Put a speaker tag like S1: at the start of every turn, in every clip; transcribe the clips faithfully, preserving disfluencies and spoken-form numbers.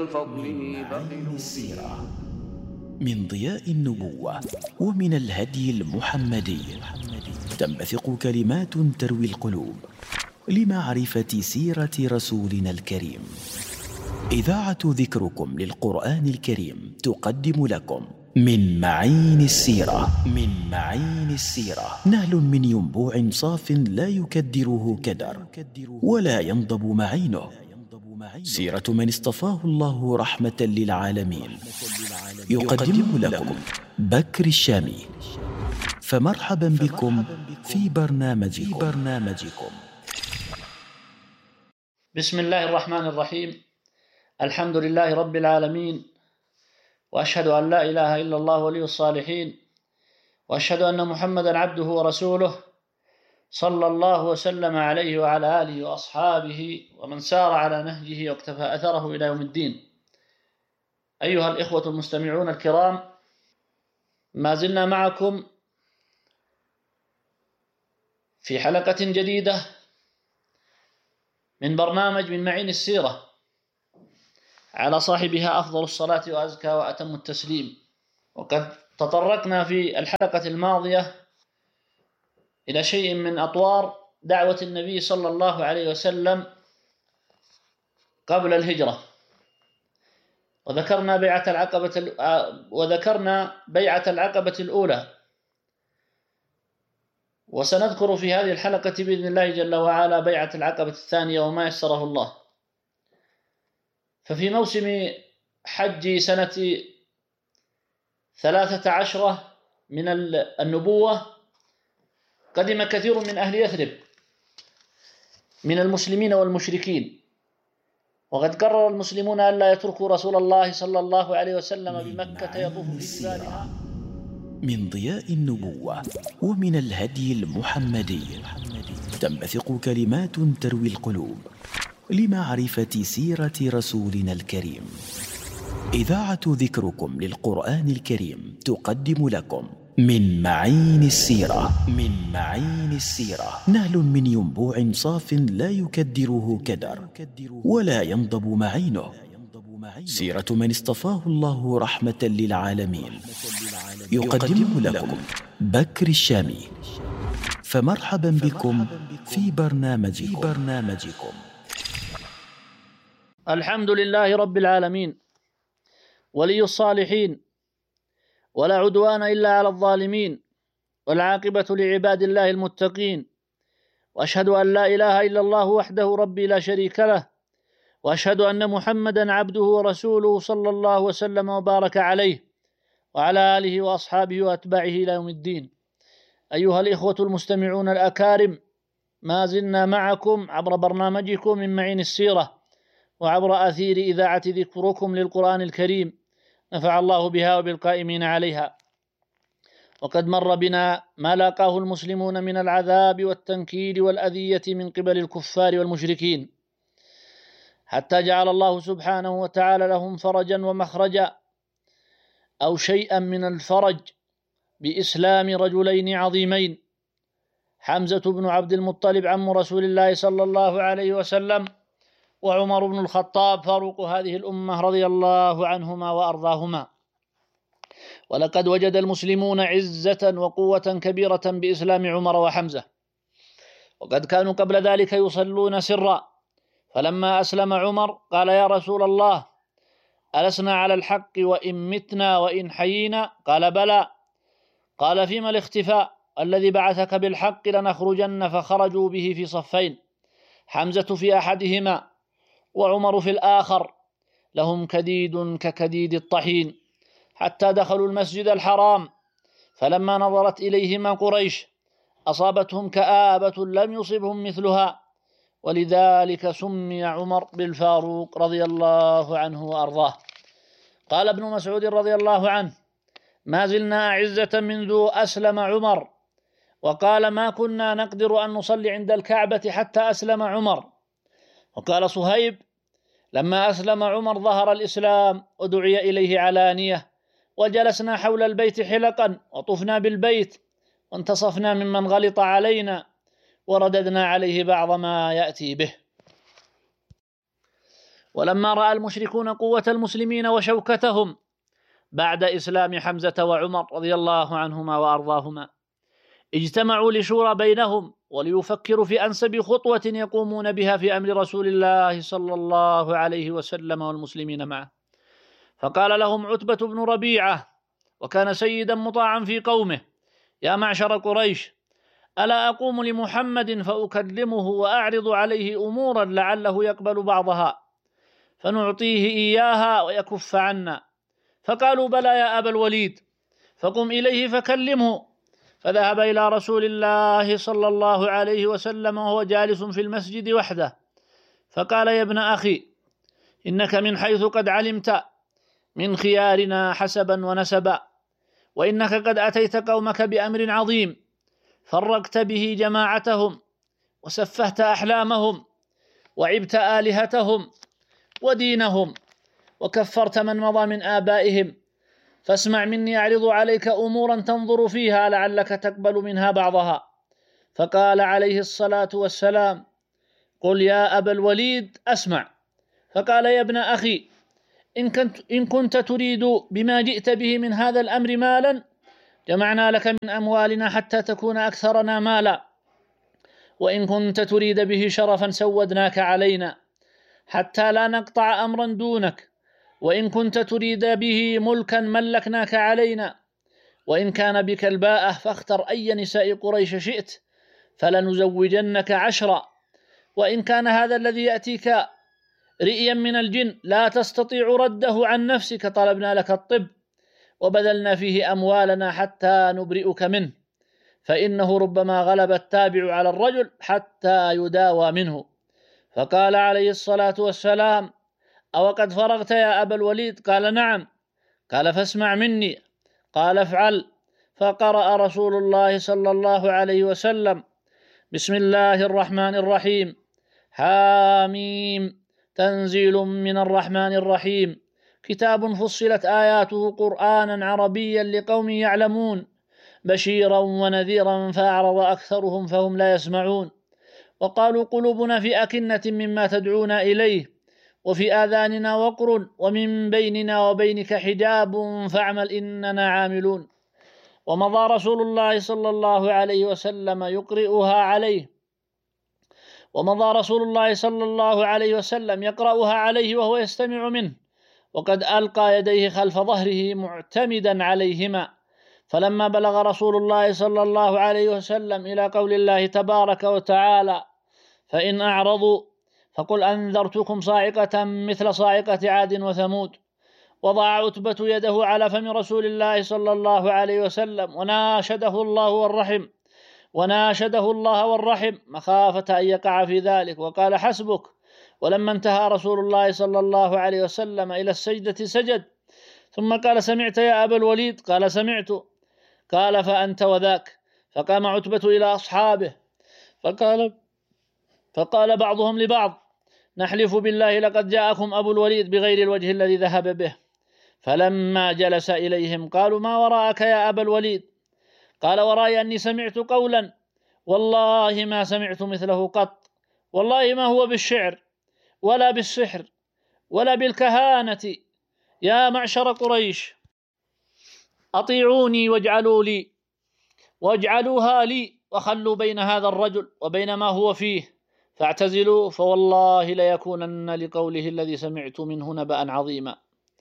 S1: من فضله بخلوا
S2: السيرة من ضياء النبوة ومن الهدي المحمدي تنبثق كلمات تروي القلوب لمعرفة سيرة رسولنا الكريم. إذاعة ذكركم للقرآن الكريم تقدم لكم من معين السيرة من معين السيرة نهل من ينبوع صاف لا يكدره كدر ولا ينضب معينه، سيرة من اصطفاه الله رحمة للعالمين. يقدم لكم بكر الشامي، فمرحبا بكم في برنامجكم, في برنامجكم.
S3: بسم الله الرحمن الرحيم. الحمد لله رب العالمين، وأشهد أن لا إله إلا الله ولي الصالحين، وأشهد أن محمدا عبده ورسوله صلى الله وسلم عليه وعلى آله وأصحابه ومن سار على نهجه واقتفى أثره إلى يوم الدين. أيها الإخوة المستمعون الكرام، ما زلنا معكم في حلقة جديدة من برنامج من معين السيرة، على صاحبها أفضل الصلاة وأزكى وأتم التسليم. وقد تطرقنا في الحلقة الماضية إلى شيء من أطوار دعوة النبي صلى الله عليه وسلم قبل الهجرة، وذكرنا بيعة العقبة وذكرنا بيعة العقبة الأولى، وسنذكر في هذه الحلقة بإذن الله جل وعلا بيعة العقبة الثانية وما يسره الله. ففي موسم حج سنة ثلاثة عشرة من النبوة قدم كثير من أهل يثرب من المسلمين والمشركين، وقد قرر المسلمون ألا يتركوا رسول الله صلى الله عليه وسلم بمكة يطوف في جبالها.
S2: من ضياء النبوة ومن الهدي المحمدي تنبثق كلمات تروي القلوب لمعرفة سيرة رسولنا الكريم. إذاعة ذكركم للقرآن الكريم تقدم لكم من معين السيرة من معين السيرة نهل من ينبوع صاف لا يكدره كدر ولا ينضب معينه، سيرة من اصطفاه الله رحمة للعالمين. يقدم لكم بكر الشامي، فمرحبا بكم في برنامجكم, في برنامجكم.
S3: الحمد لله رب العالمين، ولي الصالحين، ولا عدوان إلا على الظالمين، والعاقبة لعباد الله المتقين. وأشهد أن لا إله إلا الله وحده ربي لا شريك له، وأشهد أن محمدا عبده ورسوله صلى الله وسلم وبارك عليه وعلى آله وأصحابه وأتباعه إلى يوم الدين. أيها الإخوة المستمعون الأكارم، ما زلنا معكم عبر برنامجكم من معين السيرة وعبر أثير إذاعة ذكركم للقرآن الكريم، نفع الله بها وبالقائمين عليها. وقد مر بنا ما لاقاه المسلمون من العذاب والتنكيل والأذية من قبل الكفار والمشركين، حتى جعل الله سبحانه وتعالى لهم فرجا ومخرجا، أو شيئا من الفرج، بإسلام رجلين عظيمين، حمزة بن عبد المطلب عم رسول الله صلى الله عليه وسلم، وعمر بن الخطاب فاروق هذه الأمة رضي الله عنهما وأرضاهما. ولقد وجد المسلمون عزة وقوة كبيرة بإسلام عمر وحمزة، وقد كانوا قبل ذلك يصلون سرا، فلما أسلم عمر قال: يا رسول الله، ألسنا على الحق وإن متنا وإن حيينا؟ قال: بلى. قال: فيما الاختفاء؟ الذي بعثك بالحق لنخرجن. فخرجوا به في صفين، حمزة في أحدهما وعمر في الآخر، لهم كديد ككديد الطحين، حتى دخلوا المسجد الحرام، فلما نظرت إليهما قريش أصابتهم كآبة لم يصبهم مثلها، ولذلك سمي عمر بالفاروق رضي الله عنه وأرضاه. قال ابن مسعود رضي الله عنه: ما زلنا أعزة منذ أسلم عمر. وقال: ما كنا نقدر أن نصلي عند الكعبة حتى أسلم عمر. وقال صهيب: لما أسلم عمر ظهر الإسلام ودعي إليه علانية، وجلسنا حول البيت حلقا، وطفنا بالبيت، وانتصفنا ممن غلط علينا، ورددنا عليه بعض ما يأتي به. ولما رأى المشركون قوة المسلمين وشوكتهم بعد إسلام حمزة وعمر رضي الله عنهما وأرضاهما اجتمعوا لشورى بينهم وليفكروا في أنسب خطوة يقومون بها في أمر رسول الله صلى الله عليه وسلم والمسلمين معه. فقال لهم عتبة بن ربيعة وكان سيدا مطاعا في قومه: يا معشر قريش، ألا أقوم لمحمد فأكلمه وأعرض عليه أمورا لعله يقبل بعضها فنعطيه إياها ويكف عنا؟ فقالوا: بلى يا أبا الوليد، فقم إليه فكلمه. فذهب إلى رسول الله صلى الله عليه وسلم وهو جالس في المسجد وحده، فقال: يا ابن أخي، إنك من حيث قد علمت من خيارنا حسبا ونسبا، وإنك قد أتيت قومك بأمر عظيم فرقت به جماعتهم وسفهت أحلامهم وعبت آلهتهم ودينهم وكفرت من مضى من آبائهم، فاسمع مني أعرض عليك أمورا تنظر فيها لعلك تقبل منها بعضها. فقال عليه الصلاة والسلام: قل يا أبا الوليد أسمع. فقال: يا ابن أخي، إن كنت, إن كنت تريد بما جئت به من هذا الأمر مالا جمعنا لك من أموالنا حتى تكون أكثرنا مالا، وإن كنت تريد به شرفا سودناك علينا حتى لا نقطع أمرا دونك، وإن كنت تريد به ملكا ملكناك علينا، وإن كان بك الباءة فاختر أي نساء قريش شئت فلنزوجنك عشرا، وإن كان هذا الذي يأتيك رئيا من الجن لا تستطيع رده عن نفسك طلبنا لك الطب وبذلنا فيه أموالنا حتى نبرئك منه، فإنه ربما غلب التابع على الرجل حتى يداوى منه. فقال عليه الصلاة والسلام: أو قد فرغت يا أبا الوليد؟ قال: نعم. قال: فاسمع مني. قال: افعل. فقرأ رسول الله صلى الله عليه وسلم: بسم الله الرحمن الرحيم، حاميم، تنزيل من الرحمن الرحيم، كتاب فصلت آياته قرآنا عربيا لقوم يعلمون، بشيرا ونذيرا فأعرض أكثرهم فهم لا يسمعون، وقالوا قلوبنا في أكنة مما تدعونا إليه وفي آذاننا وقر ومن بيننا وبينك حجاب فاعمل إننا عاملون. ومضى رسول الله صلى الله عليه وسلم يقرئها عليه ومضى رسول الله صلى الله عليه وسلم يقرأها عليه وهو يستمع منه، وقد ألقى يديه خلف ظهره معتمدا عليهما. فلما بلغ رسول الله صلى الله عليه وسلم إلى قول الله تبارك وتعالى: فإن أعرضوا فقل أنذرتكم صاعقة مثل صاعقة عاد وثمود، وضع عتبة يده على فم رسول الله صلى الله عليه وسلم وناشده الله والرحم وناشده الله والرحم مخافة أن يقع في ذلك، وقال: حسبك. ولما انتهى رسول الله صلى الله عليه وسلم إلى السجدة سجد، ثم قال: سمعت يا أبا الوليد؟ قال: سمعت. قال: فأنت وذاك. فقام عتبة إلى أصحابه فقال فقال بعضهم لبعض: نحلف بالله لقد جاءكم أبو الوليد بغير الوجه الذي ذهب به. فلما جلس إليهم قالوا: ما وراءك يا أبا الوليد؟ قال: وراي أني سمعت قولا والله ما سمعت مثله قط، والله ما هو بالشعر ولا بالسحر ولا بالكهانة. يا معشر قريش، أطيعوني واجعلوا لي واجعلوها لي وخلوا بين هذا الرجل وبين ما هو فيه، فاعتزلوا فوالله ليكونن لقوله الذي سمعت منه نبأ عظيما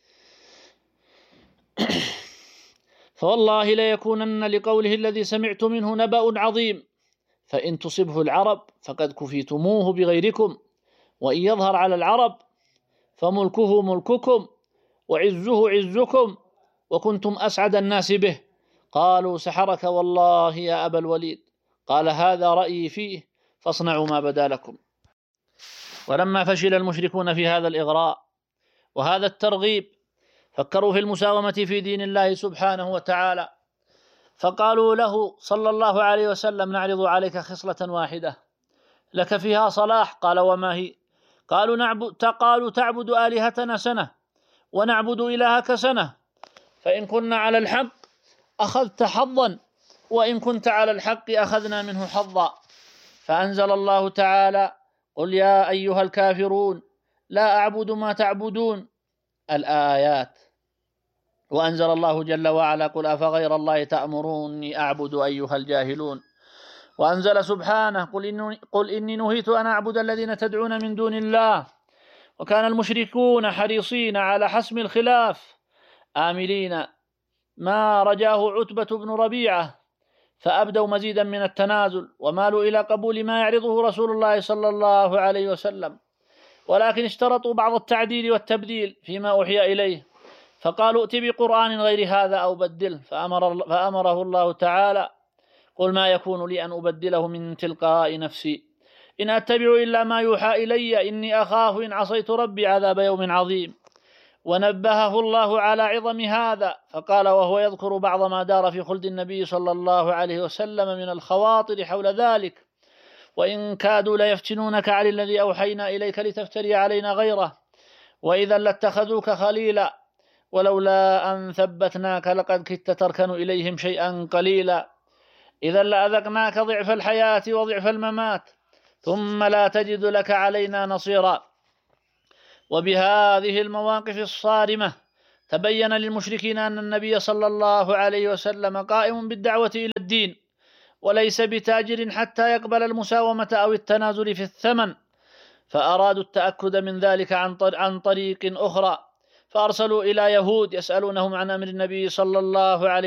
S3: فوالله ليكونن لقوله الذي سمعت منه نبأ عظيم، فإن تصبه العرب فقد كفيتموه بغيركم، وإن يظهر على العرب فملكه ملككم وعزه عزكم وكنتم أسعد الناس به. قالوا: سحرك والله يا أبا الوليد. قال: هذا رأيي فيه فاصنعوا ما بدا لكم. ولما فشل المشركون في هذا الإغراء وهذا الترغيب فكروا في المساومة في دين الله سبحانه وتعالى، فقالوا له صلى الله عليه وسلم: نعرض عليك خصلة واحدة لك فيها صلاح. قال: وما هي؟ قالوا: نعبد قالوا تعبد آلهتنا سنة ونعبد إلهك سنة، فإن كنا على الحق أخذت حظا وإن كنت على الحق أخذنا منه حظا. فأنزل الله تعالى: قل يا أيها الكافرون لا أعبد ما تعبدون الآيات. وأنزل الله جل وعلا قل أفغير الله تأمروني أعبد أيها الجاهلون. وأنزل سبحانه قل إني, قل إني نهيت أن أعبد الذين تدعون من دون الله. وكان المشركون حريصين على حسم الخلاف آملين ما رجاه عتبة بن ربيعة، فأبدوا مزيدا من التنازل ومالوا إلى قبول ما يعرضه رسول الله صلى الله عليه وسلم، ولكن اشترطوا بعض التعديل والتبديل فيما أوحي إليه، فقالوا ائت بقرآن غير هذا أو بدله، فأمر فأمره الله تعالى قل ما يكون لي أن أبدله من تلقاء نفسي إن أتبع إلا ما يوحى إلي إني أخاف إن عصيت ربي عذاب يوم عظيم. ونبهه الله على عظم هذا فقال وهو يذكر بعض ما دار في خلد النبي صلى الله عليه وسلم من الخواطر حول ذلك: وإن كادوا ليفتنونك عن الذي أوحينا إليك لتفتري علينا غيره وإذا لاتخذوك خليلا ولولا أن ثبتناك لقد كدت تركن إليهم شيئا قليلا إذا لأذقناك ضعف الحياة وضعف الممات ثم لا تجد لك علينا نصيرا. وبهذه المواقف الصارمة تبين للمشركين أن النبي صلى الله عليه وسلم قائم بالدعوة إلى الدين وليس بتاجر حتى يقبل المساومة أو التنازل في الثمن، فأرادوا التأكد من ذلك عن طريق أخرى، فأرسلوا إلى يهود يسألونهم عن أمر النبي صلى الله عليه